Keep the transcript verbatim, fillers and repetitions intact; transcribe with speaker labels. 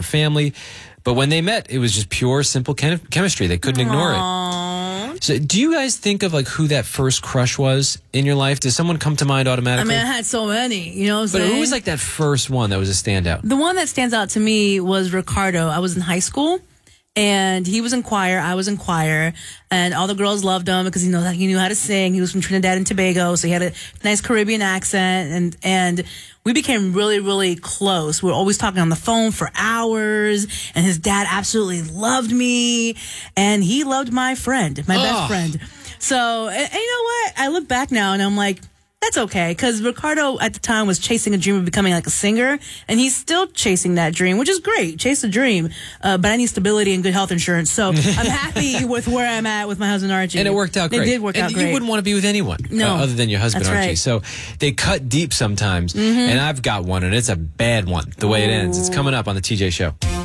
Speaker 1: family. But when they met, it was just pure, simple chem- chemistry. They couldn't ignore
Speaker 2: Aww.
Speaker 1: it. So do you guys think of like who that first crush was in your life? Does someone come to mind
Speaker 2: I
Speaker 1: automatically?
Speaker 2: mean, I had so many, you know what I'm
Speaker 1: but
Speaker 2: saying?
Speaker 1: who was like that first one that was a standout?
Speaker 2: The one that stands out to me was Ricardo. I was in high school, and he was in choir. I was in choir, and all the girls loved him because he knew he knew how to sing. He was from Trinidad and Tobago, so he had a nice Caribbean accent, and and we became really, really close. We were always talking on the phone for hours, and his dad absolutely loved me, and he loved my friend, my
Speaker 1: Oh.
Speaker 2: best friend. So, and, and you know what? I look back now, and I'm like, that's okay, because Ricardo at the time was chasing a dream of becoming like a singer, and he's still chasing that dream, which is great. Chase a dream, uh, but I need stability and good health insurance. So I'm happy with where I'm at with my husband Archie.
Speaker 1: And it worked out
Speaker 2: It
Speaker 1: great.
Speaker 2: did work
Speaker 1: and
Speaker 2: out
Speaker 1: you
Speaker 2: great.
Speaker 1: wouldn't want to be with anyone
Speaker 2: No.
Speaker 1: uh, other than your husband,
Speaker 2: That's
Speaker 1: Archie.
Speaker 2: right.
Speaker 1: So they cut deep sometimes, and I've got one, and it's a bad one, the way it ends. It's coming up on the T J Show.